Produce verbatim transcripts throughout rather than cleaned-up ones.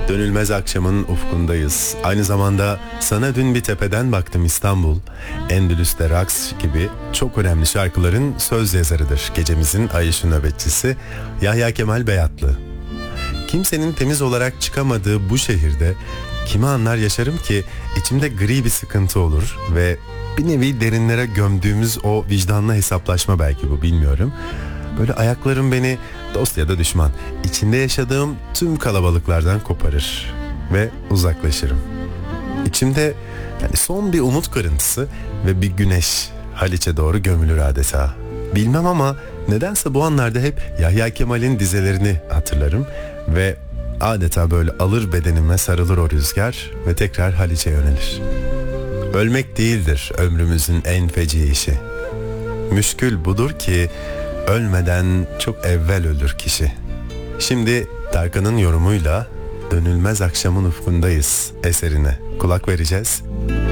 Dönülmez akşamın ufkundayız. Aynı zamanda sana dün bir tepeden baktım İstanbul, Endülüs'te Raks gibi çok önemli şarkıların söz yazarıdır. Gecemizin ay ışığı nöbetçisi Yahya Kemal Beyatlı. Kimsenin temiz olarak çıkamadığı bu şehirde kimi anlar yaşarım ki içimde gri bir sıkıntı olur ve bir nevi derinlere gömdüğümüz o vicdanla hesaplaşma, belki bu, bilmiyorum. Böyle ayaklarım beni dost ya da düşman, içinde yaşadığım tüm kalabalıklardan koparır ve uzaklaşırım. İçimde yani son bir umut kırıntısı ve bir güneş Haliç'e doğru gömülür adeta. Bilmem ama nedense bu anlarda hep Yahya Kemal'in dizelerini hatırlarım ve adeta böyle alır bedenime, sarılır o rüzgar ve tekrar Haliç'e yönelir. Ölmek değildir ömrümüzün en feci işi. Müşkül budur ki ölmeden çok evvel ölür kişi. Şimdi Tarkan'ın yorumuyla Dönülmez Akşamın Ufkundayız eserine kulak vereceğiz.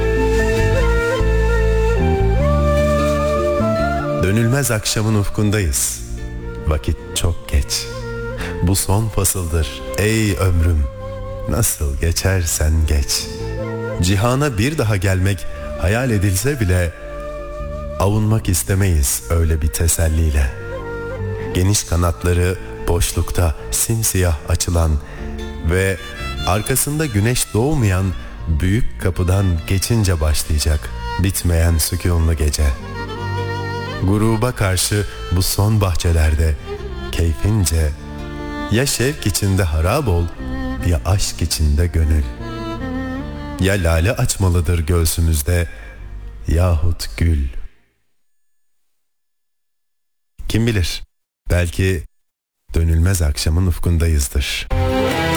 Dönülmez akşamın ufkundayız. Vakit çok geç. Bu son fasıldır ey ömrüm. Nasıl geçersen geç. Cihana bir daha gelmek hayal edilse bile avunmak istemeyiz öyle bir teselliyle. Geniş kanatları boşlukta simsiyah açılan ve arkasında güneş doğmayan büyük kapıdan geçince başlayacak bitmeyen sükûnlu gece. Guruba karşı bu son bahçelerde keyfince ya şevk içinde harap ol ya aşk içinde gönül. Ya lale açmalıdır göğsümüzde yahut gül. Kim bilir, belki dönülmez akşamın ufkundayızdır.